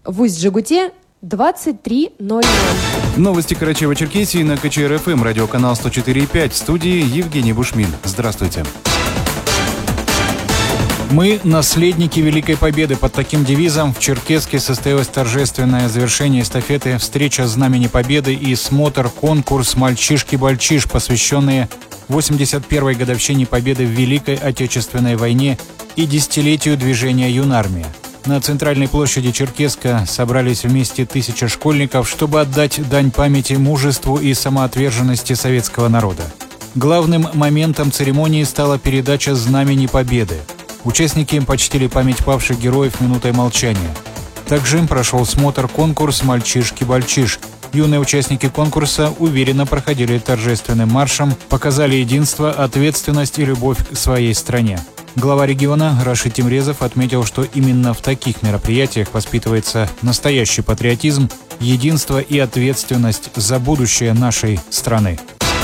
В Усть-Жигуте 23:00. Новости Карачаево-Черкесии на КЧР-ФМ, радиоканал 104.5, в студии Евгений Бушмин. Здравствуйте. Мы – наследники Великой Победы. Под таким девизом в Черкесске состоялось торжественное завершение эстафеты «Встреча Знамени Победы» и смотр-конкурс «Мальчишки-бальчиш», посвященные 81-й годовщине Победы в Великой Отечественной войне и десятилетию движения «Юнармия». На центральной площади Черкесска собрались вместе 1000 школьников, чтобы отдать дань памяти мужеству и самоотверженности советского народа. Главным моментом церемонии стала передача Знамени Победы. Участники почтили память павших героев минутой молчания. Также им прошел смотр-конкурс «Мальчишки-бальчиш». Юные участники конкурса уверенно проходили торжественным маршем, показали единство, ответственность и любовь к своей стране. Глава региона Рашид Тимрезов отметил, что именно в таких мероприятиях воспитывается настоящий патриотизм, единство и ответственность за будущее нашей страны.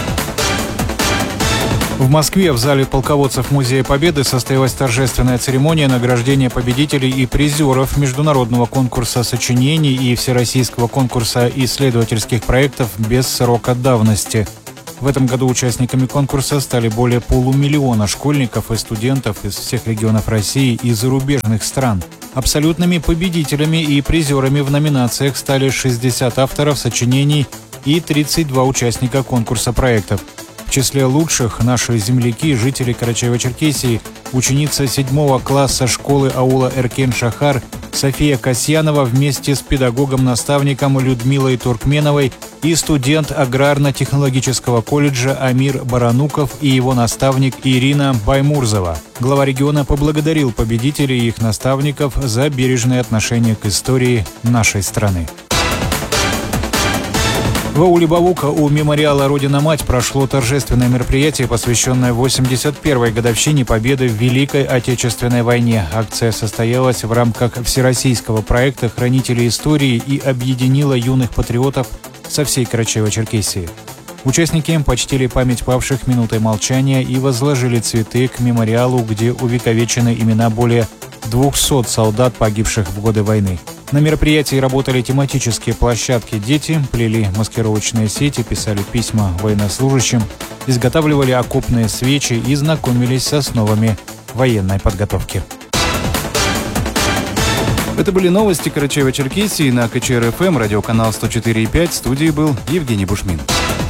В Москве в зале полководцев Музея Победы состоялась торжественная церемония награждения победителей и призеров международного конкурса сочинений и всероссийского конкурса исследовательских проектов без срока давности. В этом году участниками конкурса стали более 500 000 школьников и студентов из всех регионов России и зарубежных стран. Абсолютными победителями и призерами в номинациях стали 60 авторов сочинений и 32 участника конкурса проектов. В числе лучших наши земляки, жители Карачаево-Черкесии, ученица 7 класса школы аула Эркен-Шахар София Касьянова вместе с педагогом-наставником Людмилой Туркменовой и студент аграрно-технологического колледжа Амир Барануков и его наставник Ирина Баймурзова. Глава региона поблагодарил победителей и их наставников за бережное отношение к истории нашей страны. В ауле Бавука у мемориала «Родина-Мать» прошло торжественное мероприятие, посвященное 81-й годовщине Победы в Великой Отечественной войне. Акция состоялась в рамках всероссийского проекта «Хранители истории» и объединила юных патриотов со всей Карачаево-Черкесии. Участники почтили память павших минутой молчания и возложили цветы к мемориалу, где увековечены имена более 200 солдат, погибших в годы войны. На мероприятии работали тематические площадки. Дети плели маскировочные сети, писали письма военнослужащим, изготавливали окопные свечи и знакомились с основами военной подготовки. Это были новости Карачаево-Черкесии на КЧР-ФМ, радиоканал 104.5. В студии был Евгений Бушмин.